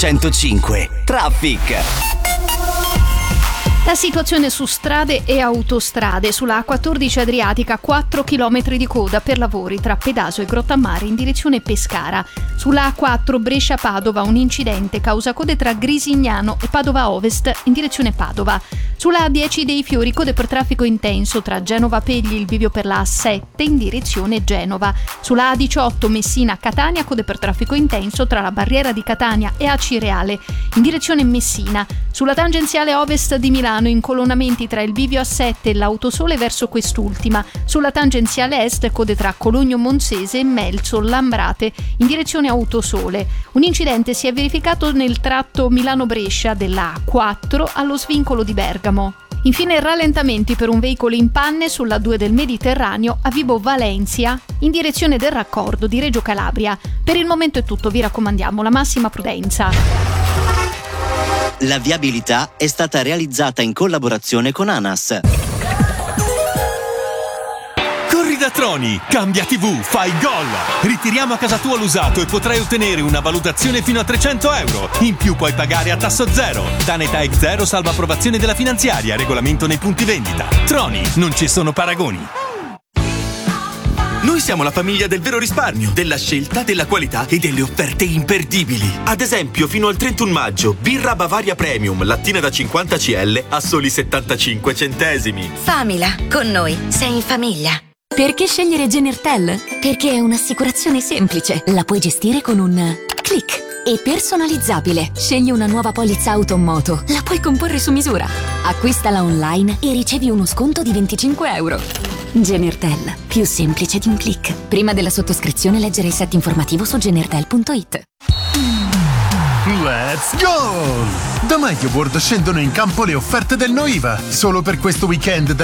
105. Traffic. La situazione su strade e autostrade. Sulla A14 Adriatica 4 km di coda per lavori tra Pedaso e Grottammare in direzione Pescara. Sulla A4 Brescia-Padova un incidente causa code tra Grisignano e Padova Ovest in direzione Padova. Sulla A10 dei Fiori code per traffico intenso tra Genova Pegli, il bivio per la A7 in direzione Genova. Sulla A18 Messina-Catania code per traffico intenso tra la barriera di Catania e Acireale in direzione Messina. Sulla tangenziale ovest di Milano incolonnamenti tra il bivio A7 e l'Autosole verso quest'ultima. Sulla tangenziale est code tra Cologno Monzese e Melzo Lambrate in direzione Autosole. Un incidente si è verificato nel tratto Milano-Brescia della A4 allo svincolo di Bergamo. Infine rallentamenti per un veicolo in panne sulla 2 del Mediterraneo a Vibo Valencia in direzione del raccordo di Reggio Calabria. Per il momento è tutto, vi raccomandiamo la massima prudenza. La viabilità è stata realizzata in collaborazione con ANAS. Corri da Troni, cambia TV, fai gol! Ritiriamo a casa tua l'usato e potrai ottenere una valutazione fino a €300. In più puoi pagare a tasso zero. Danetà X0 salva approvazione della finanziaria, regolamento nei punti vendita. Troni, non ci sono paragoni. Noi siamo la famiglia del vero risparmio, della scelta, della qualità e delle offerte imperdibili. Ad esempio, fino al 31 maggio, birra Bavaria Premium, lattina da 50 cl a soli 75 centesimi. Famila, con noi sei in famiglia. Perché scegliere Genertel? Perché è un'assicurazione semplice. La puoi gestire con un click. E personalizzabile. Scegli una nuova polizza auto o moto. La puoi comporre su misura. Acquistala online e ricevi uno sconto di €25. Genertel. Più semplice di un click. Prima della sottoscrizione leggere il set informativo su genertel.it. Let's go! Da MediaWorld scendono in campo le offerte del No IVA. Solo per questo weekend